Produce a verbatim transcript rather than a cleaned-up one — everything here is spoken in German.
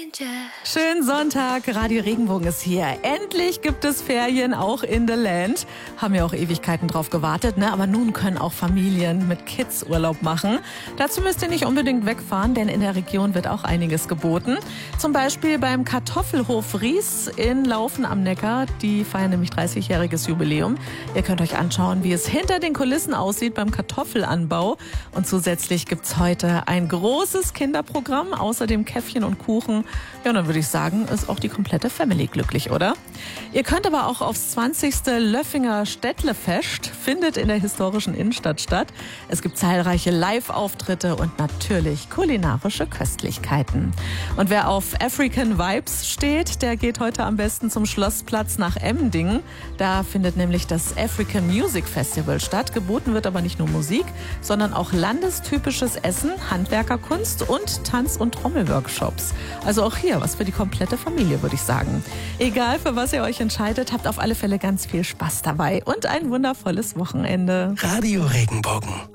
Schönen Sonntag, Radio Regenbogen ist hier. Endlich gibt es Ferien auch in the Land. Haben ja auch Ewigkeiten drauf gewartet, ne? Aber nun können auch Familien mit Kids Urlaub machen. Dazu müsst ihr nicht unbedingt wegfahren, denn in der Region wird auch einiges geboten. Zum Beispiel beim Kartoffelhof Ries in Laufen am Neckar. Die feiern nämlich dreißigjähriges Jubiläum. Ihr könnt euch anschauen, wie es hinter den Kulissen aussieht beim Kartoffelanbau. Und zusätzlich gibt's heute ein großes Kinderprogramm, außerdem Käffchen und Kuchen. Ja, dann würde ich sagen, ist auch die komplette Family glücklich, oder? Ihr könnt aber auch aufs zwanzigste Löffinger Städtlefest, findet in der historischen Innenstadt statt. Es gibt zahlreiche Live-Auftritte und natürlich kulinarische Köstlichkeiten. Und wer auf African Vibes steht, der geht heute am besten zum Schlossplatz nach Emmendingen. Da findet nämlich das African Music Festival statt. Geboten wird aber nicht nur Musik, sondern auch landestypisches Essen, Handwerkerkunst und Tanz- und Trommelworkshops. Also auch hier was für die komplette Familie, würde ich sagen. Egal, für was ihr euch entscheidet, habt auf alle Fälle ganz viel Spaß dabei und ein wundervolles Wochenende. Radio Regenbogen.